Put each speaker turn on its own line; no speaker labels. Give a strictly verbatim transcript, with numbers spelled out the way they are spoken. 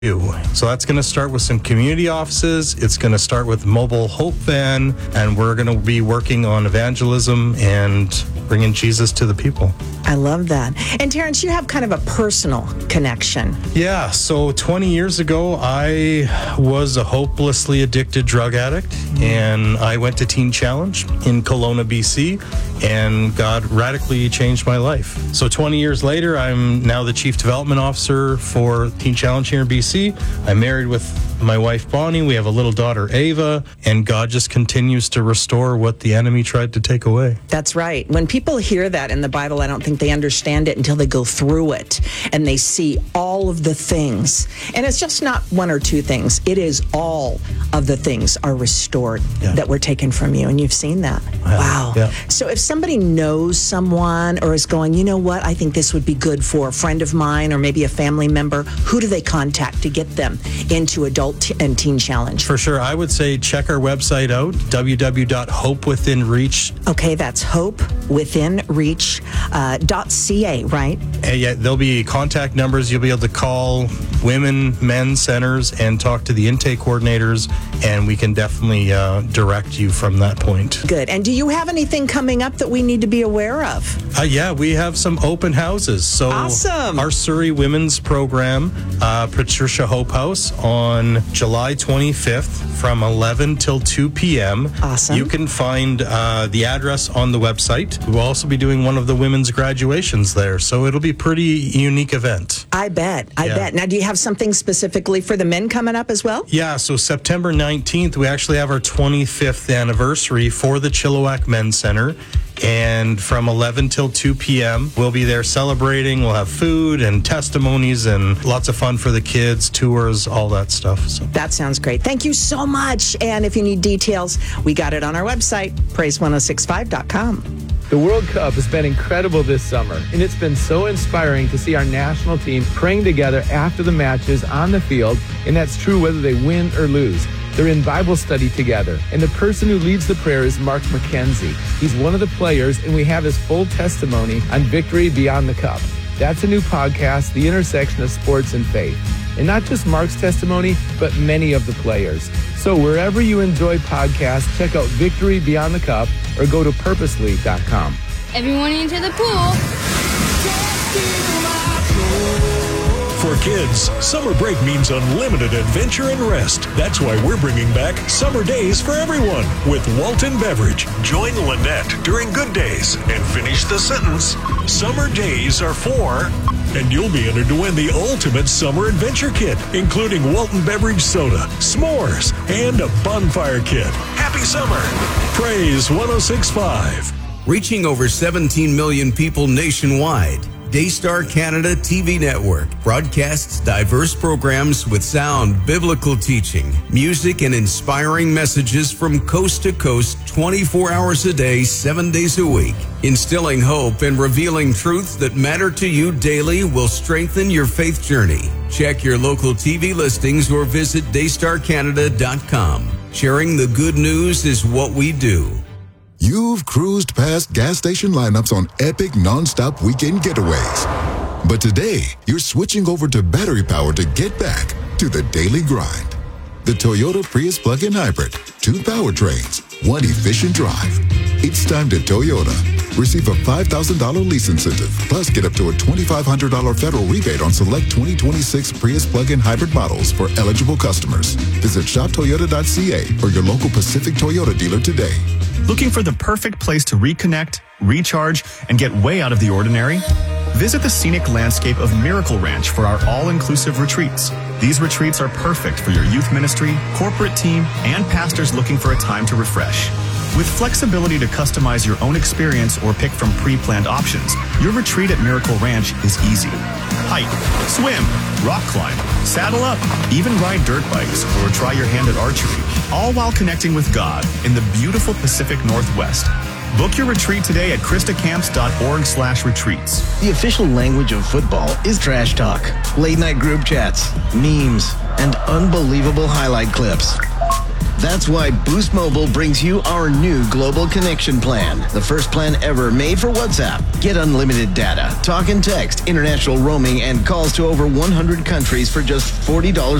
you. So that's going to start with some community offices. It's going to start with mobile hope van, and we're going to be working on evangelism and bringing Jesus to the people.
I love that. And Terrence, you have kind of a personal connection.
Yeah, so twenty years ago, I was a hopelessly addicted drug addict, and I went to Teen Challenge in Kelowna, B C, and God radically changed my life. So twenty years later, I'm now the Chief Development Officer for Teen Challenge here in B C. I'm married with my wife, Bonnie. We have a little daughter, Ava, and God just continues to restore what the enemy tried to take away.
That's right. When people hear that in the Bible, I don't think they understand it until they go through it and they see all of the things. And it's just not one or two things. It is all of the things are restored yeah. that were taken from you. And you've seen that.
Yeah.
Wow.
Yeah.
So if somebody knows someone or is going, you know what, I think this would be good for a friend of mine or maybe a family member, who do they contact to get them into Adult and Teen Challenge?
For sure. I would say check our website out, w w w dot hope within reach.
Okay, that's hope within reach dot c a, right?
And yeah, there'll be contact numbers. You'll be able to call women, men centers and talk to the intake coordinators, and we can definitely uh, direct you from that point.
Good. And do you have anything coming up that we need to be aware of?
Uh, yeah, we have some open houses. So
awesome.
Our Surrey Women's Program, uh, Patricia Hope House, on July twenty-fifth from eleven till two p.m.
Awesome.
You can find uh, the address on the website. We'll also be doing one of the women's graduations there, so it'll be a pretty unique event.
I bet. I yeah. bet. Now, do you have something specifically for the men coming up as well?
Yeah, so September nineteenth, we actually have our twenty-fifth anniversary for the Chilliwack Men's Center. And from eleven till two p.m., we'll be there celebrating. We'll have food and testimonies and lots of fun for the kids, tours, all that stuff. So.
That sounds great. Thank you so much. And if you need details, we got it on our website, praise ten sixty-five dot com.
The World Cup has been incredible this summer, and it's been so inspiring to see our national team praying together after the matches on the field, and that's true whether they win or lose. They're in Bible study together, and the person who leads the prayer is Mark McKenzie. He's one of the players, and we have his full testimony on Victory Beyond the Cup. That's a new podcast, The Intersection of Sports and Faith. And not just Mark's testimony, but many of the players. So wherever you enjoy podcasts, check out Victory Beyond the Cup or go to purposely dot com.
Everyone into the pool.
For kids, summer break means unlimited adventure and rest. That's why we're bringing back Summer Days for Everyone with Walton Beverage. Join Lynette during Good Days and finish the sentence. Summer Days are for... And you'll be entered to win the ultimate summer adventure kit, including Walton Beverage soda, s'mores, and a bonfire kit. Happy summer. Praise ten sixty-five.
Reaching over seventeen million people nationwide, Daystar Canada T V Network broadcasts diverse programs with sound biblical teaching, music, and inspiring messages from coast to coast twenty-four hours a day, seven days a week. Instilling hope and revealing truths that matter to you daily will strengthen your faith journey. Check your local T V listings or visit daystar canada dot com. Sharing the good news is what we do.
You've cruised past gas station lineups on epic non-stop weekend getaways. But today, you're switching over to battery power to get back to the daily grind. The Toyota Prius plug-in hybrid, two powertrains, one efficient drive. It's time to Toyota. Receive a five thousand dollars lease incentive, plus get up to a twenty-five hundred dollars federal rebate on select twenty twenty-six Prius plug-in hybrid models for eligible customers. Visit shop toyota dot c a or your local Pacific Toyota dealer today.
Looking for the perfect place to reconnect, recharge, and get way out of the ordinary? Visit the scenic landscape of Miracle Ranch for our all-inclusive retreats. These retreats are perfect for your youth ministry, corporate team, and pastors looking for a time to refresh. With flexibility to customize your own experience or pick from pre-planned options, your retreat at Miracle Ranch is easy. Hike, swim, rock climb, saddle up, even ride dirt bikes or try your hand at archery, all while connecting with God in the beautiful Pacific Northwest. Book your retreat today at krista camps dot org slash retreats.
The official language of football is trash talk, late night group chats, memes, and unbelievable highlight clips. That's why Boost Mobile brings you our new global connection plan, the first plan ever made for WhatsApp. Get unlimited data, talk and text, international roaming, and calls to over one hundred countries for just forty dollars